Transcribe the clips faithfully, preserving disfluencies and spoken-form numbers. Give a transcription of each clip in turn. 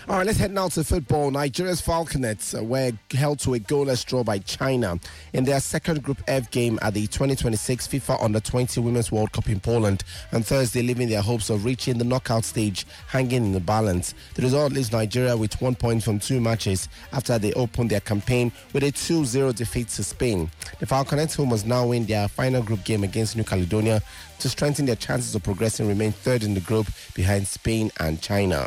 All right, let's head now to football. Nigeria's Falconets uh, were held to a goalless draw by China in their second Group F game at the twenty twenty-six FIFA Under twenty Women's World Cup in Poland on Thursday, leaving their hopes of reaching the knockout stage hanging in the balance. The result leaves Nigeria with one point from two matches after they opened their campaign with a two zero defeat to Spain. The Falconets, who must now win their final group game against New Caledonia to strengthen their chances of progressing, remain third in the group behind Spain and China.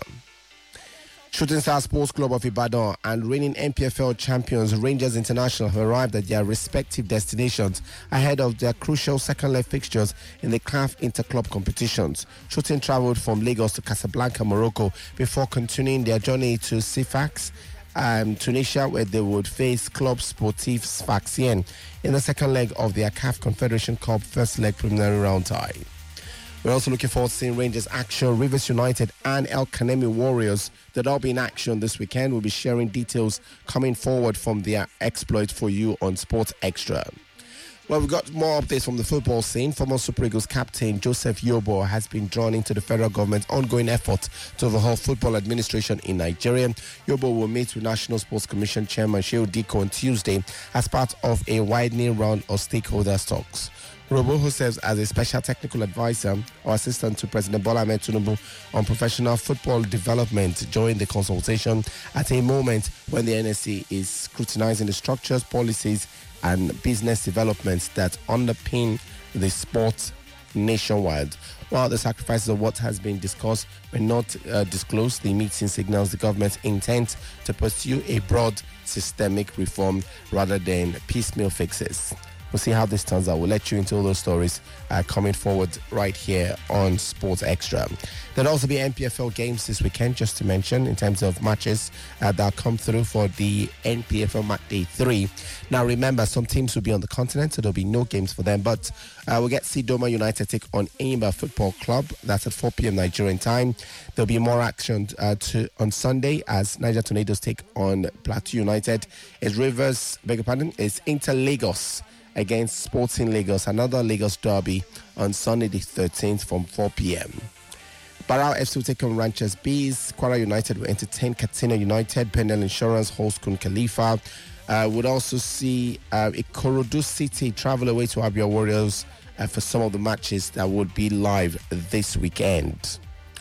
Shooting Star Sports Club of Ibadan and reigning N P F L champions Rangers International have arrived at their respective destinations ahead of their crucial second leg fixtures in the C A F Interclub competitions. Shooting travelled from Lagos to Casablanca, Morocco, before continuing their journey to Sifax, um, Tunisia, where they would face Club Sportif Sfaxien in the second leg of their C A F Confederation Cup first leg preliminary round tie. We're also looking forward to seeing Rangers action. Rivers United and El Kanemi Warriors, they'll all be in action this weekend. We'll be sharing details coming forward from their exploit for you on Sports Extra. Well, we've got more updates from the football scene. Former Super Eagles captain Joseph Yobo has been drawn into the federal government's ongoing effort to overhaul football administration in Nigeria. Yobo will meet with National Sports Commission Chairman Shehu Diko on Tuesday as part of a widening round of stakeholder talks. Robo, who serves as a special technical advisor or assistant to President Bola Ahmed Tinubu on professional football development, joined the consultation at a moment when the N S C is scrutinizing the structures, policies, and business developments that underpin the sport nationwide. While the sacrifices of what has been discussed were not uh, disclosed, the meeting signals the government's intent to pursue a broad systemic reform rather than piecemeal fixes. We'll see how this turns out. We'll let you into all those stories uh, coming forward right here on Sports Extra. There'll also be N P F L games this weekend, just to mention, in terms of matches uh, that come through for the N P F L Match Day three. Now, remember, some teams will be on the continent, so there'll be no games for them. But uh, we'll get Sidoma United take on Enyimba Football Club. That's at four p.m. Nigerian time. There'll be more action uh, to, on Sunday as Niger Tornadoes take on Plateau United. It's Rivers, beg your pardon, it's Inter Lagos against Sporting Lagos, another Lagos derby on Sunday the thirteenth from four p.m. Barao F C will take on Ranchers Bees. Kwara United will entertain Katsina United. Pendel Insurance hosts Kun Khalifa. Uh, would also see uh, Ikorodu City travel away to Abia Warriors uh, for some of the matches that would be live this weekend.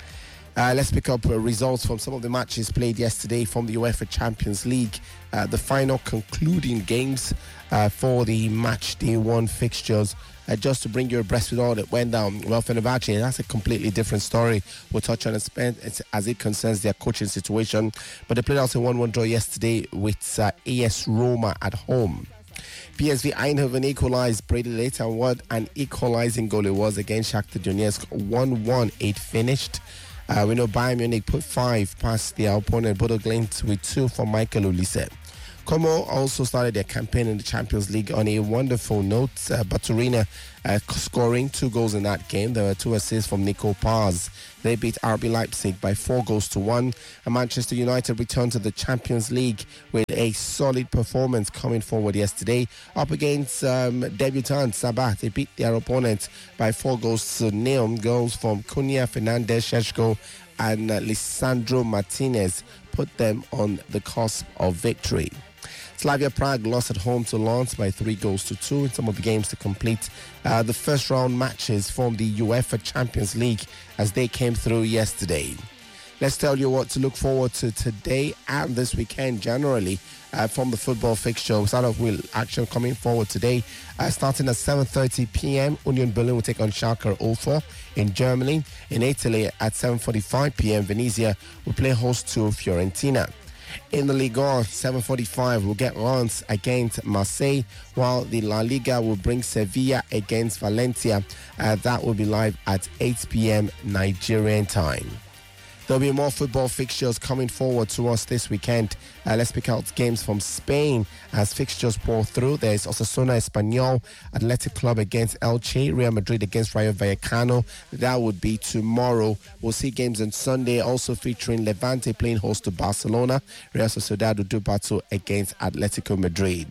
Uh, let's pick up uh, results from some of the matches played yesterday from the UEFA Champions League. Uh, the final concluding games uh, for the match day one fixtures. Uh, just to bring you abreast with all that went down. Well, Fenerbahce, that's a completely different story. We'll touch on it as it concerns their coaching situation. But they played out a one one draw yesterday with uh, A S Roma at home. P S V Eindhoven equalized. Brady later what an equalizing goal it was against Shakhtar Donetsk. one one it finished. Uh, we know Bayern Munich put five past their opponent Bodo Glimt with two for Michael Olise. Como also started their campaign in the Champions League on a wonderful note. Uh, Baturina uh, scoring two goals in that game. There were two assists from Nico Paz. They beat R B Leipzig by four goals to one. And Manchester United returned to the Champions League with a solid performance coming forward yesterday. Up against um, debutant Sabah. They beat their opponent by four goals to nil. Goals from Cunha, Fernandez, Sheshko, and uh, Lisandro Martinez put them on the cusp of victory. Slavia Prague lost at home to Lens by three goals to two in some of the games to complete uh, the first round matches from the UEFA Champions League as they came through yesterday. Let's tell you what to look forward to today and this weekend generally uh, from the football fixture. We'll start off with action coming forward today. Uh, starting at seven thirty p.m., Union Berlin will take on Schalke oh four in Germany. In Italy at seven forty-five p.m., Venezia will play host to Fiorentina. In the Ligue one, seven forty-five, we'll get Lens against Marseille, while the La Liga will bring Sevilla against Valencia. Uh, that will be live at eight p.m. Nigerian time. There'll be more football fixtures coming forward to us this weekend. Uh, let's pick out games from Spain as fixtures pour through. There's Osasuna Espanyol, Athletic Club against Elche, Real Madrid against Rayo Vallecano. That would be tomorrow. We'll see games on Sunday also featuring Levante playing host to Barcelona. Real Sociedad will do battle against Atletico Madrid.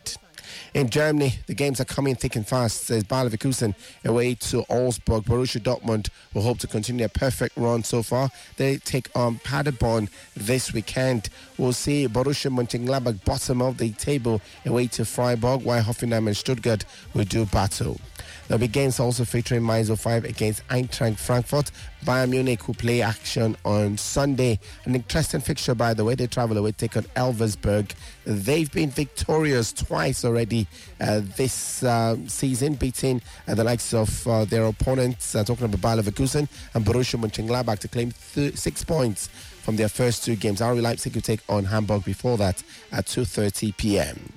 In Germany, the games are coming thick and fast. Says Bayer Leverkusen away to Augsburg. Borussia Dortmund will hope to continue their perfect run so far. They take on Paderborn this weekend. We'll see Borussia Mönchengladbach bottom of the table away to Freiburg, while Hoffenheim and Stuttgart will do battle. There'll be games also featuring Mainz oh five against Eintracht Frankfurt. Bayern Munich will play action on Sunday. An interesting fixture, by the way. They travel away, take on Elversberg. They've been victorious twice already uh, this uh, season, beating uh, the likes of uh, their opponents, uh, talking about Bayer Leverkusen and Borussia Mönchengladbach, to claim th- six points from their first two games. R B Leipzig will take on Hamburg before that at two thirty p.m.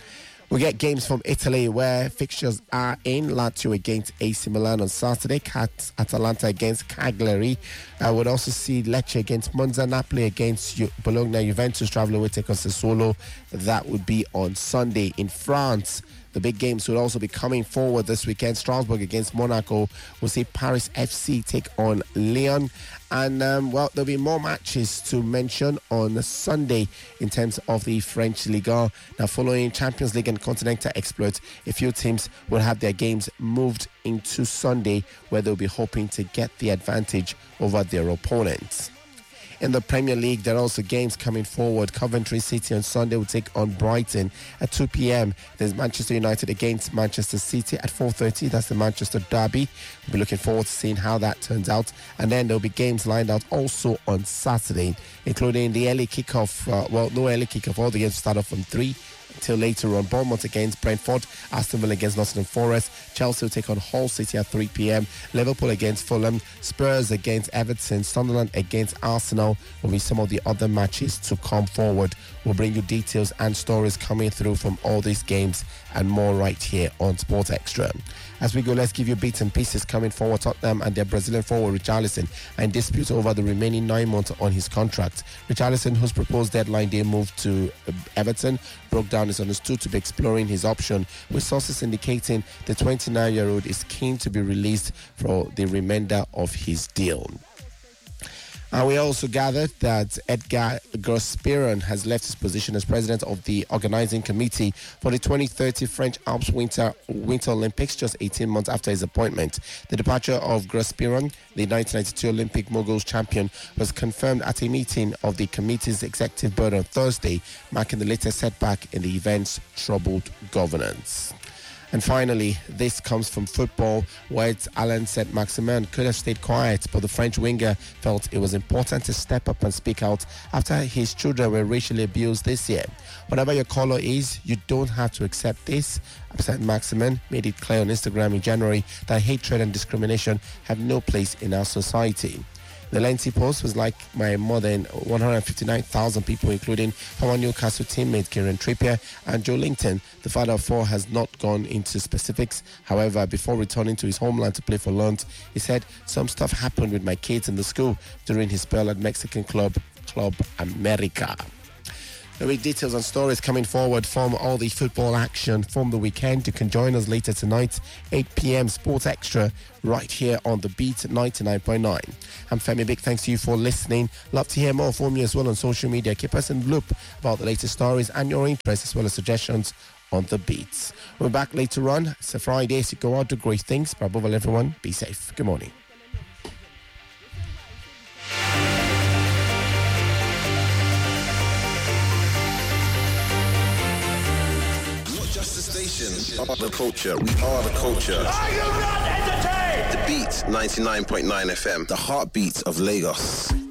We get games from Italy where fixtures are in. Lazio against A C Milan on Saturday. Cat Atalanta against Cagliari. I would also see Lecce against Monza. Napoli against Ju- Bologna. Juventus traveling with take on Sassuolo. That would be on Sunday. In France, the big games will also be coming forward this weekend. Strasbourg against Monaco. We'll see Paris F C take on Lyon. And, um, well, there'll be more matches to mention on Sunday in terms of the French Ligue one. Now, following Champions League and Continental exploits, a few teams will have their games moved into Sunday, where they'll be hoping to get the advantage over their opponents. In the Premier League, there are also games coming forward. Coventry City on Sunday will take on Brighton at two p.m. There's Manchester United against Manchester City at four thirty. That's the Manchester Derby. We'll be looking forward to seeing how that turns out. And then there'll be games lined out also on Saturday, including the early kickoff. Uh, well, no early kickoff. All the games start off from three until later on. Bournemouth against Brentford, Aston Villa against Nottingham Forest, Chelsea will take on Hull City at three p.m, Liverpool against Fulham, Spurs against Everton, Sunderland against Arsenal will be some of the other matches to come forward. We'll bring you details and stories coming through from all these games and more right here on Sport Extra. As we go, let's give you bits and pieces coming forward. Tottenham and their Brazilian forward Richarlison are in dispute over the remaining nine months on his contract. Richarlison, whose proposed deadline day move to Everton broke down, is understood to be exploring his option, with sources indicating the twenty-nine-year-old is keen to be released for the remainder of his deal. And we also gathered that Edgar Grosspiron has left his position as president of the organizing committee for the twenty thirty French Alps Winter Winter Olympics, just eighteen months after his appointment. The departure of Grosspiron, the nineteen ninety-two Olympic moguls champion, was confirmed at a meeting of the committee's executive board on Thursday, marking the latest setback in the event's troubled governance. And finally, this comes from football, where Alain Saint-Maximin could have stayed quiet, but the French winger felt it was important to step up and speak out after his children were racially abused this year. Whatever your color is, you don't have to accept this. Saint-Maximin made it clear on Instagram in January that hatred and discrimination have no place in our society. The lengthy post was like by more than one hundred fifty-nine thousand people, including former Newcastle teammate Kieran Trippier and Joe Linton. The father of four has not gone into specifics. However, before returning to his homeland to play for Lund, he said, "Some stuff happened with my kids in the school during his spell at Mexican club, Club America." There'll be details and stories coming forward from all the football action from the weekend. You can join us later tonight, eight p.m. Sports Extra, right here on The Beat ninety-nine point nine. I'm Femi. Big thanks to you for listening. Love to hear more from you as well on social media. Keep us in the loop about the latest stories and your interests, as well as suggestions on The Beats. We're back later on. It's a Friday, so go out, do great things. But above all, everyone, be safe. Good morning. Of the culture. We are the culture. Are you not entertained? The Beat ninety-nine point nine F M, the heartbeat of Lagos.